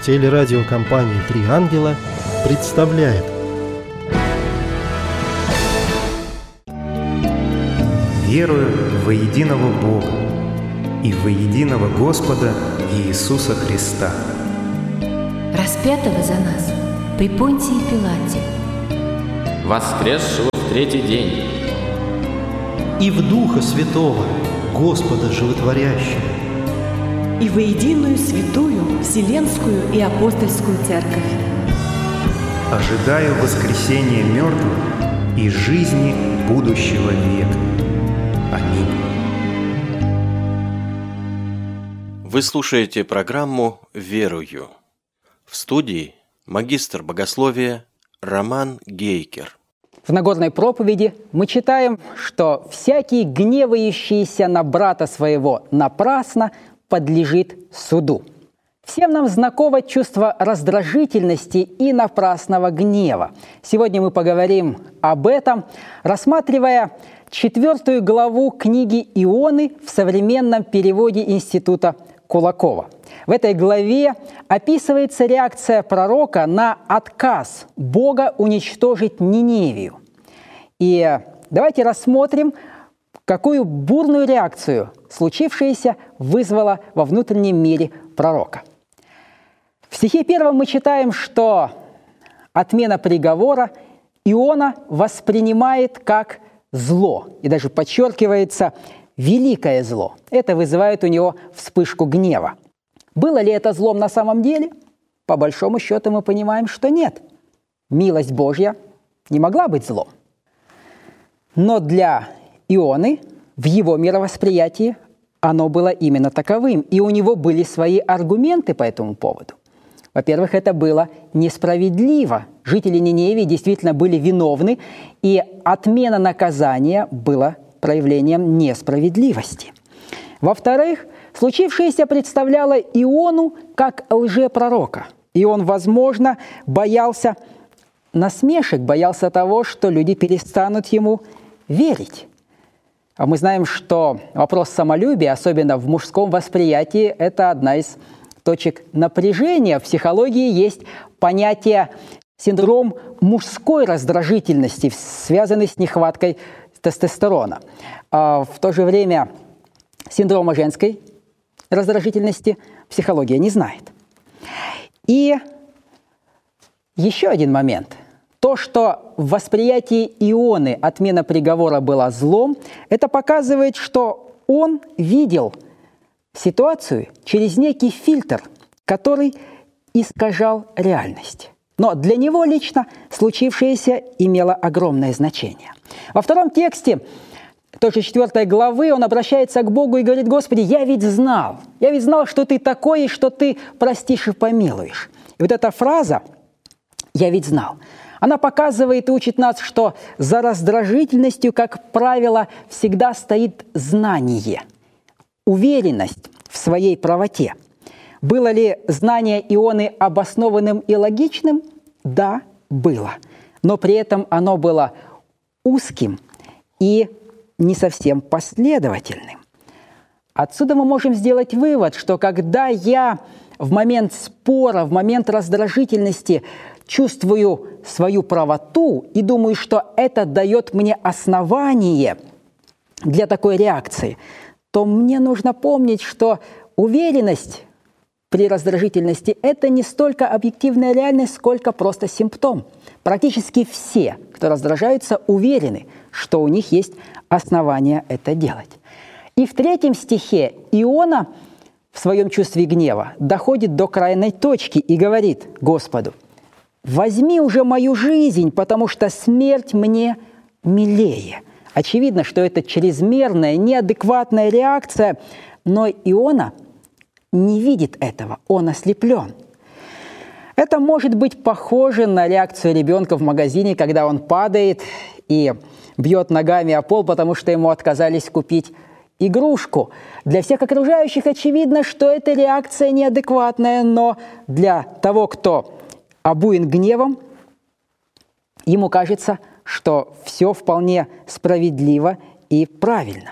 Телерадиокомпания «Три ангела» представляет. Верую во единого Бога и во единого Господа Иисуса Христа, распятого за нас при Понтии Пилате, воскресшего в третий день, и в Духа Святого, Господа Животворящего, и во единую святую Вселенскую и Апостольскую Церковь. ожидаю воскресения мертвых и жизни будущего века. Аминь. Вы слушаете программу «Верую». В студии магистр богословия Роман Гейкер. В Нагорной проповеди мы читаем, что всякий, гневающийся на брата своего напрасно, подлежит суду. Всем нам знакомо чувство раздражительности и напрасного гнева. Сегодня мы поговорим об этом, рассматривая 4 главу книги Ионы в современном переводе Института Кулакова. В этой главе описывается реакция пророка на отказ Бога уничтожить Ниневию. И давайте рассмотрим, какую бурную реакцию случившееся вызвало во внутреннем мире пророка. В стихе 1 мы читаем, что отмена приговора Иона воспринимает как зло, и даже подчеркивается великое зло. Это вызывает у него вспышку гнева. Было ли это злом на самом деле? По большому счету мы понимаем, что нет. Милость Божья не могла быть злом. Но для Ионы в его мировосприятии оно было именно таковым, и у него были свои аргументы по этому поводу. Во-первых, это было несправедливо. Жители Ниневии действительно были виновны, и отмена наказания была проявлением несправедливости. Во-вторых, случившееся представляло Иону как лжепророка. И он, возможно, боялся насмешек, боялся того, что люди перестанут ему верить. А мы знаем, что вопрос самолюбия, особенно в мужском восприятии, это одна из точек напряжения. В психологии есть понятие синдром мужской раздражительности, связанный с нехваткой тестостерона. А в то же время синдрома женской раздражительности психология не знает. И еще один момент. То, что в восприятии Ионы отмена приговора была злом, это показывает, что он видел ситуацию через некий фильтр, который искажал реальность. Но для него лично случившееся имело огромное значение. Во втором тексте той же 4 главы он обращается к Богу и говорит: «Господи, я ведь знал, что Ты такой, и что Ты простишь и помилуешь». И вот эта фраза «я ведь знал», она показывает и учит нас, что за раздражительностью, как правило, всегда стоит знание, уверенность в своей правоте. Было ли знание Ионы обоснованным и логичным? Да, было. Но при этом оно было узким и не совсем последовательным. Отсюда мы можем сделать вывод, что когда я в момент спора, в момент раздражительности чувствую свою правоту и думаю, что это дает мне основание для такой реакции, то мне нужно помнить, что уверенность при раздражительности – это не столько объективная реальность, сколько просто симптом. Практически все, кто раздражаются, уверены, что у них есть основания это делать. И в 3 стихе Иона в своем чувстве гнева доходит до крайней точки и говорит Господу: «Возьми уже мою жизнь, потому что смерть мне милее». Очевидно, что это чрезмерная, неадекватная реакция, но Иона не видит этого, он ослеплен. Это может быть похоже на реакцию ребенка в магазине, когда он падает и бьет ногами о пол, потому что ему отказались купить игрушку. Для всех окружающих очевидно, что эта реакция неадекватная, но для того, кто обуян гневом, ему кажется, что все вполне справедливо и правильно.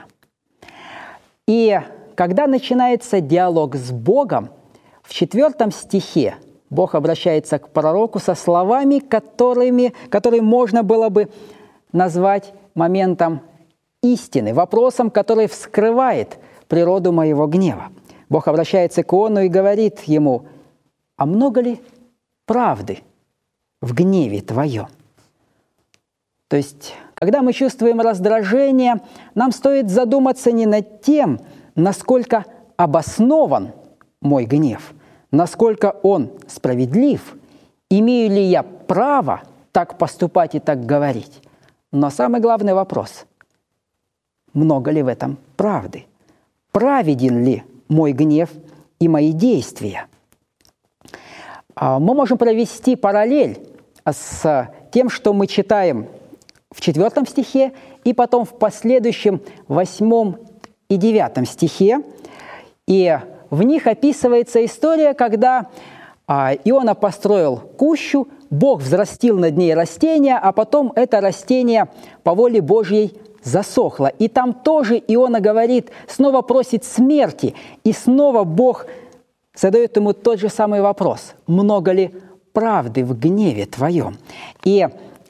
И когда начинается диалог с Богом, в 4 стихе Бог обращается к пророку со словами, которые можно было бы назвать моментом истины, вопросом, который вскрывает природу моего гнева. Бог обращается к Иону и говорит ему: «А много ли правды в гневе твоем?» То есть, когда мы чувствуем раздражение, нам стоит задуматься не над тем, насколько обоснован мой гнев, насколько он справедлив, имею ли я право так поступать и так говорить. Но самый главный вопрос – много ли в этом правды? Праведен ли мой гнев и мои действия? Мы можем провести параллель с тем, что мы читаем в 4 стихе и потом в последующем 8 и 9 стихе. И в них описывается история, когда Иона построил кущу, Бог взрастил над ней растение, а потом это растение по воле Божьей засохло. И там тоже Иона говорит, снова просит смерти, и снова Бог задает ему тот же самый вопрос: много ли правды в гневе твоем? И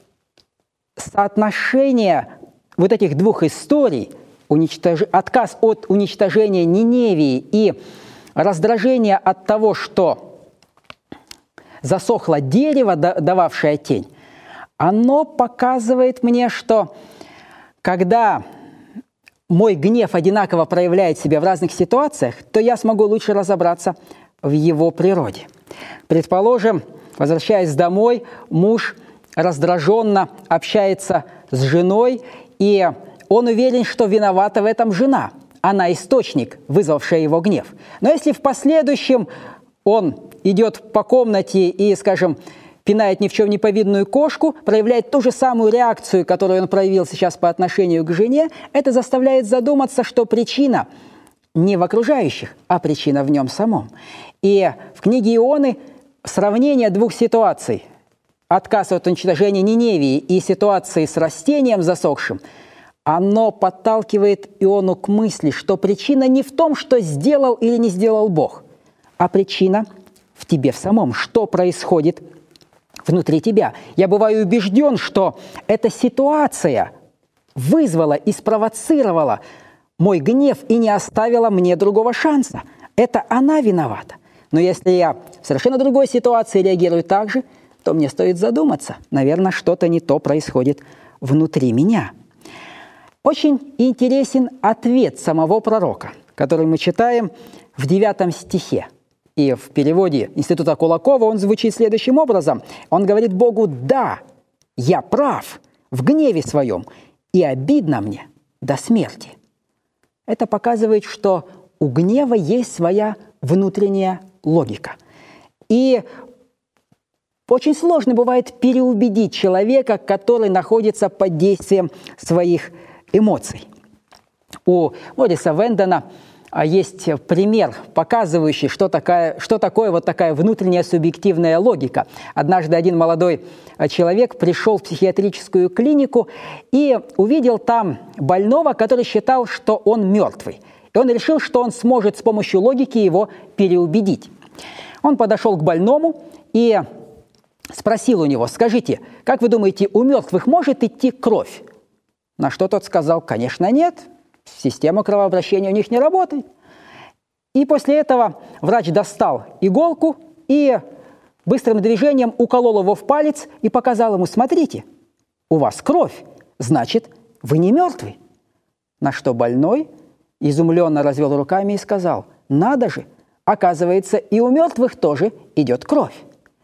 соотношение вот этих двух историй, отказ от уничтожения Ниневии и раздражение от того, что засохло дерево, дававшее тень, оно показывает мне, что когда мой гнев одинаково проявляет себя в разных ситуациях, то я смогу лучше разобраться в его природе. Предположим, возвращаясь домой, муж раздраженно общается с женой, и он уверен, что виновата в этом жена. Она источник, вызвавшая его гнев. Но если в последующем он идет по комнате и, скажем, пинает ни в чем не повинную кошку, проявляет ту же самую реакцию, которую он проявил сейчас по отношению к жене, это заставляет задуматься, что причина не в окружающих, а причина в нем самом. И в книге Ионы сравнение двух ситуаций, отказ от уничтожения Ниневии и ситуации с растением засохшим, оно подталкивает Иону к мысли, что причина не в том, что сделал или не сделал Бог, а причина в тебе в самом, что происходит внутри тебя. Я бываю убежден, что эта ситуация вызвала и спровоцировала мой гнев и не оставила мне другого шанса. Это она виновата. Но если я в совершенно другой ситуации реагирую так же, то мне стоит задуматься. Наверное, что-то не то происходит внутри меня. Очень интересен ответ самого пророка, который мы читаем в 9 стихе. И в переводе Института Кулакова он звучит следующим образом. Он говорит Богу: «Да, я прав в гневе своем, и обидно мне до смерти». Это показывает, что у гнева есть своя внутренняя логика. И очень сложно бывает переубедить человека, который находится под действием своих эмоций. У Мориса Вендена есть пример, показывающий, что такое вот такая внутренняя субъективная логика. Однажды один молодой человек пришел в психиатрическую клинику и увидел там больного, который считал, что он мертвый. И он решил, что он сможет с помощью логики его переубедить. Он подошел к больному и спросил у него: «Скажите, как вы думаете, у мертвых может идти кровь?» На что тот сказал: «Конечно, нет. Система кровообращения у них не работает». И после этого врач достал иголку и быстрым движением уколол его в палец и показал ему: «Смотрите, у вас кровь, значит, вы не мертвый». На что больной изумленно развел руками и сказал: «Надо же, оказывается, и у мертвых тоже идет кровь».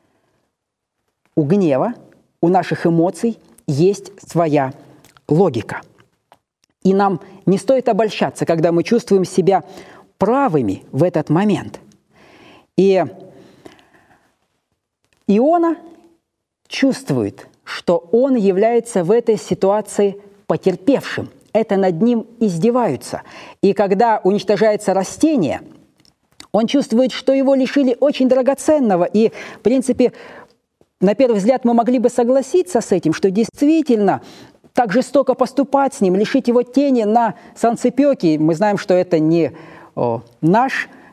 У гнева, у наших эмоций есть своя логика. И нам не стоит обольщаться, когда мы чувствуем себя правыми в этот момент. И Иона чувствует, что он является в этой ситуации потерпевшим. Это над ним издеваются. И когда уничтожается растение, он чувствует, что его лишили очень драгоценного. И, в принципе, на первый взгляд мы могли бы согласиться с этим, что действительно так жестоко поступать с ним, лишить его тени на санцепёке. Мы знаем, что это не наш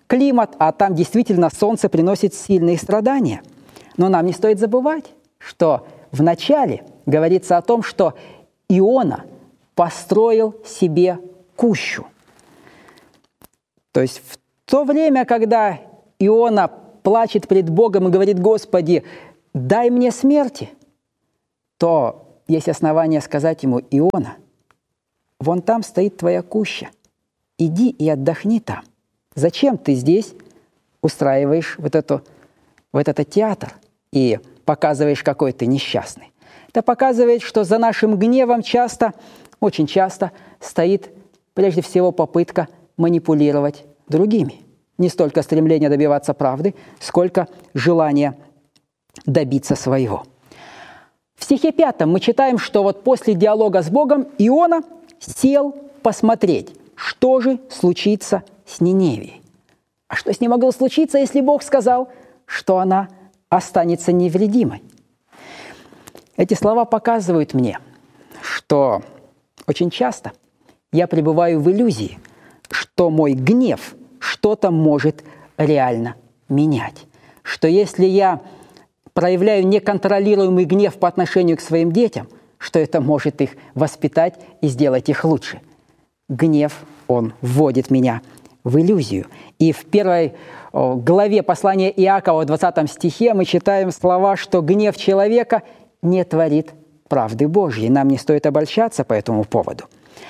климат, а там действительно солнце приносит сильные страдания. Но нам не стоит забывать, что вначале говорится о том, что Иона построил себе кущу. То есть в то время, когда Иона плачет пред Богом и говорит: «Господи, дай мне смерти», то есть основания сказать ему: «Иона, вон там стоит твоя куща, иди и отдохни там. Зачем ты здесь устраиваешь вот этот театр и показываешь, какой ты несчастный?» Это показывает, что за нашим гневом очень часто стоит прежде всего попытка манипулировать другими. Не столько стремление добиваться правды, сколько желание добиться своего. В стихе 5 мы читаем, что вот после диалога с Богом Иона сел посмотреть, что же случится с Ниневией. А что с ней могло случиться, если Бог сказал, что она останется невредимой? Эти слова показывают мне, что очень часто я пребываю в иллюзии, что мой гнев что-то может реально менять. Что если я проявляю неконтролируемый гнев по отношению к своим детям, что это может их воспитать и сделать их лучше. Гнев, он вводит меня в иллюзию. И в 1 главе послания Иакова, в 20 стихе, мы читаем слова, что гнев человека не творит правды Божьей. Нам не стоит обольщаться по этому поводу.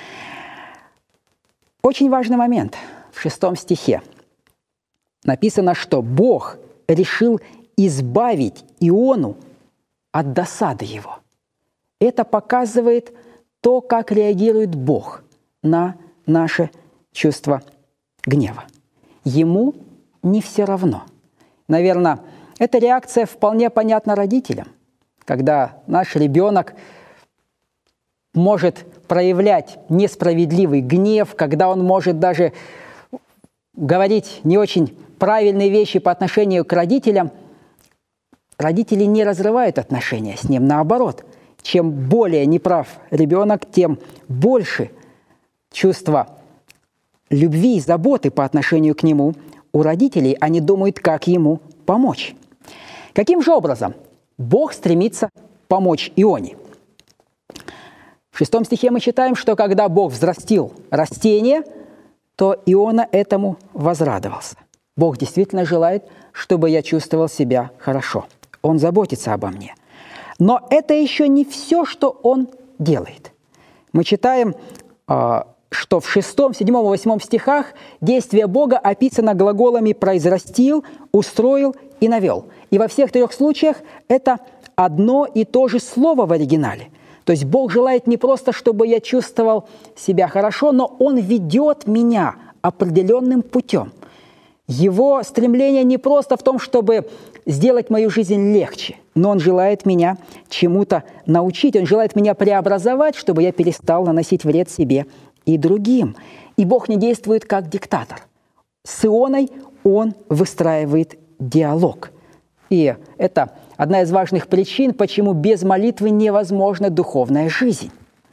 Очень важный момент. В 6 стихе написано, что Бог решил избавить Иону от досады его. Это показывает то, как реагирует Бог на наше чувство гнева. Ему не все равно. Наверное, эта реакция вполне понятна родителям, когда наш ребенок может проявлять несправедливый гнев, когда он может даже говорить не очень правильные вещи по отношению к родителям. Родители не разрывают отношения с ним, наоборот. Чем более неправ ребенок, тем больше чувства любви и заботы по отношению к нему у родителей. Они думают, как ему помочь. Каким же образом Бог стремится помочь Ионе? В 6 стихе мы читаем, что когда Бог взрастил растение, то Иона этому возрадовался. Бог действительно желает, чтобы я чувствовал себя хорошо. Он заботится обо мне. Но это еще не все, что Он делает. Мы читаем, что в 6, 7, 8 стихах действие Бога описано глаголами «произрастил», «устроил» и «навел». И во всех 3 случаях это одно и то же слово в оригинале. То есть Бог желает не просто, чтобы я чувствовал себя хорошо, но Он ведет меня определенным путем. Его стремление не просто в том, чтобы сделать мою жизнь легче, но Он желает меня чему-то научить, Он желает меня преобразовать, чтобы я перестал наносить вред себе и другим. И Бог не действует как диктатор. С Ионой Он выстраивает диалог. И это одна из важных причин, почему без молитвы невозможна духовная жизнь.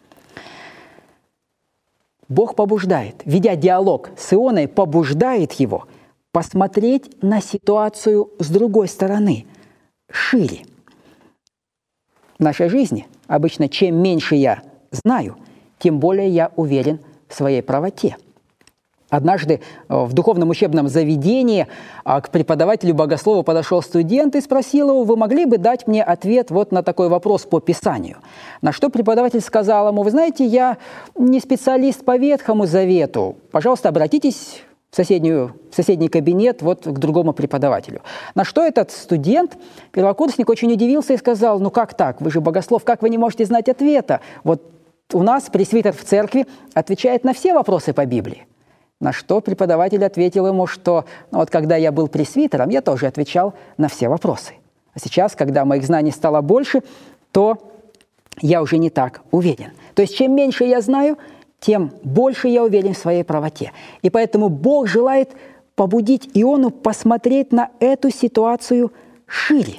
Бог побуждает, ведя диалог с Ионой, побуждает его посмотреть на ситуацию с другой стороны, шире. В нашей жизни обычно чем меньше я знаю, тем более я уверен в своей правоте. Однажды в духовном учебном заведении к преподавателю богослова подошел студент и спросил его: «Вы могли бы дать мне ответ вот на такой вопрос по Писанию?» На что преподаватель сказал ему: «Вы знаете, я не специалист по Ветхому Завету. Пожалуйста, обратитесь в соседний кабинет вот к другому преподавателю». На что этот студент, первокурсник, очень удивился и сказал: «Ну как так? Вы же богослов, как вы не можете знать ответа? Вот у нас пресвитер в церкви отвечает на все вопросы по Библии». На что преподаватель ответил ему, что вот когда я был пресвитером, я тоже отвечал на все вопросы. А сейчас, когда моих знаний стало больше, то я уже не так уверен. То есть чем меньше я знаю, тем больше я уверен в своей правоте. И поэтому Бог желает побудить Иону посмотреть на эту ситуацию шире.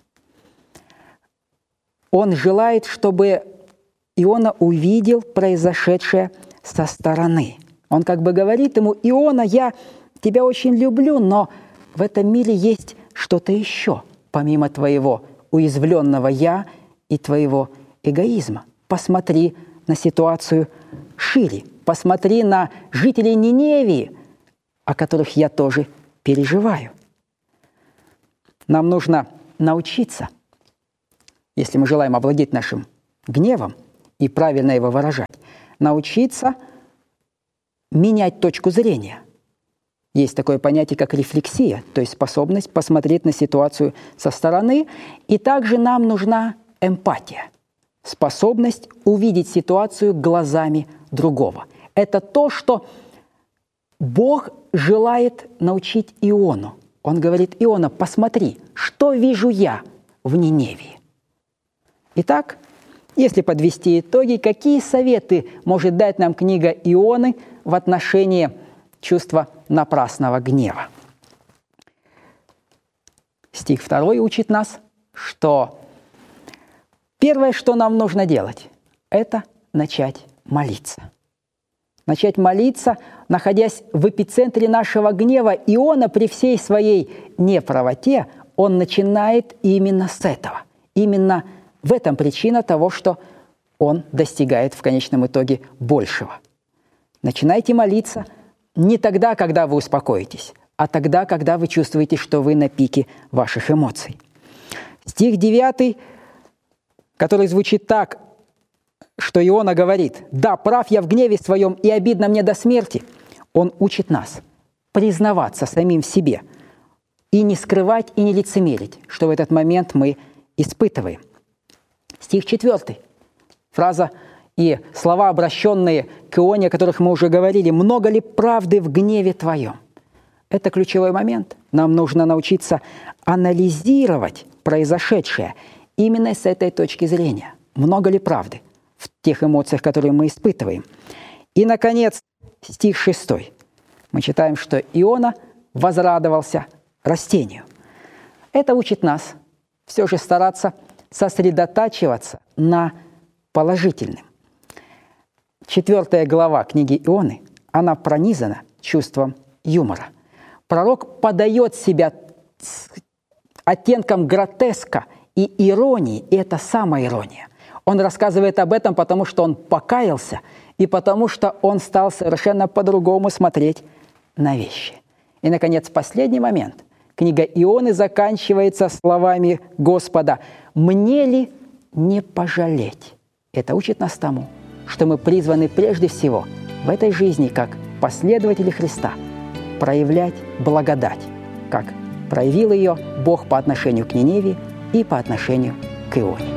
Он желает, чтобы Иона увидел произошедшее со стороны. Он как бы говорит ему: «Иона, я тебя очень люблю, но в этом мире есть что-то еще, помимо твоего уязвленного «я» и твоего эгоизма. Посмотри на ситуацию шире, посмотри на жителей Ниневии, о которых я тоже переживаю. Нам нужно научиться, если мы желаем овладеть нашим гневом и правильно его выражать, научиться менять точку зрения. Есть такое понятие, как рефлексия, то есть способность посмотреть на ситуацию со стороны. И также нам нужна эмпатия, способность увидеть ситуацию глазами другого. Это то, что Бог желает научить Иону. Он говорит: Иона, посмотри, что вижу я в Ниневии. Итак, если подвести итоги, какие советы может дать нам книга Ионы в отношении чувства напрасного гнева? Стих 2 учит нас, что первое, что нам нужно делать, это начать молиться. Начать молиться, находясь в эпицентре нашего гнева. Иона при всей своей неправоте, он начинает именно с этого. Именно в этом причина того, что он достигает в конечном итоге большего. Начинайте молиться не тогда, когда вы успокоитесь, а тогда, когда вы чувствуете, что вы на пике ваших эмоций. Стих 9, который звучит так, что Иона говорит: «Да, прав я в гневе своем, и обидно мне до смерти». Он учит нас признаваться самим в себе и не скрывать, и не лицемерить, что в этот момент мы испытываем. Стих 4, фраза и слова, обращенные к Ионе, о которых мы уже говорили: «Много ли правды в гневе твоем?» Это ключевой момент. Нам нужно научиться анализировать произошедшее именно с этой точки зрения. Много ли правды в тех эмоциях, которые мы испытываем? И, наконец, стих 6. Мы читаем, что Иона возрадовался растению. Это учит нас все же стараться сосредотачиваться на положительном. 4 глава книги Ионы, она пронизана чувством юмора. Пророк подает себя с оттенком гротеска и иронии, и это самоирония. Он рассказывает об этом, потому что он покаялся, и потому что он стал совершенно по-другому смотреть на вещи. И, наконец, последний момент. Книга Ионы заканчивается словами Господа: «Мне ли не пожалеть?» Это учит нас тому, что мы призваны прежде всего в этой жизни, как последователи Христа, проявлять благодать, как проявил ее Бог по отношению к Ниневии и по отношению к Ионе.